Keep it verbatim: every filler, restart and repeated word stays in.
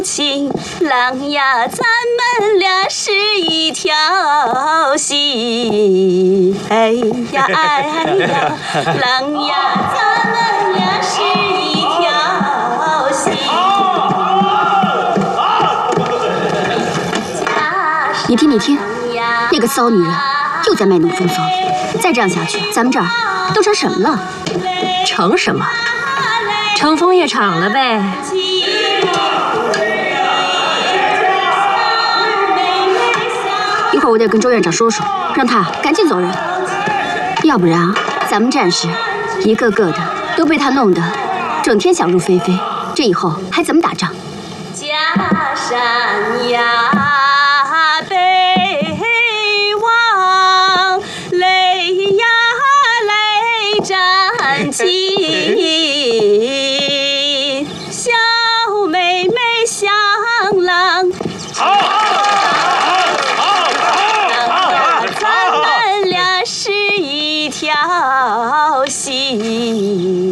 情，郎呀，咱们俩是一条心。哎呀哎呀，郎呀，咱们俩是一条心。 你听，你听，那个骚女人又在卖弄风骚，再这样下去，咱们这儿都成什么了？ 成什么？成枫叶场了呗。 一会儿我得跟周院长说说，让他赶紧走人，要不然啊，咱们战士一个个的都被他弄得整天想入非非，这以后还怎么打仗？ 家山呀。 亲，小妹妹向郎，好，好，好，咱们俩是一条心。